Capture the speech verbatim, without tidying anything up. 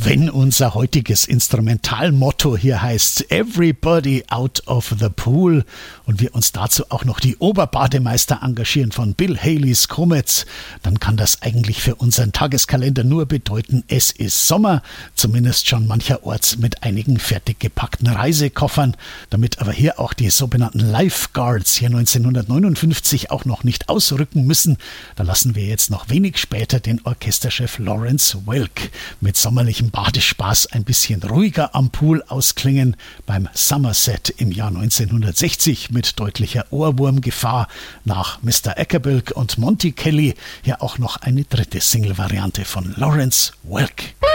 Wenn unser heutiges Instrumentalmotto hier heißt Everybody out of the pool und wir uns dazu auch noch die Oberbademeister engagieren von Bill Haleys Comets, dann kann das eigentlich für unseren Tageskalender nur bedeuten, es ist Sommer, zumindest schon mancherorts mit einigen fertig gepackten Reisekoffern, damit aber hier auch die sogenannten Lifeguards hier neunzehnhundertneunundfünfzig auch noch nicht ausrücken müssen. Da lassen wir jetzt noch wenig später den Orchesterchef Lawrence Welk mit sommerlichem Badespaß ein bisschen ruhiger am Pool ausklingen beim Somerset im Jahr neunzehnhundertsechzig mit deutlicher Ohrwurmgefahr. Nach Mister Ackerbilk und Monty Kelly ja auch noch eine dritte Single-Variante von Lawrence Welk.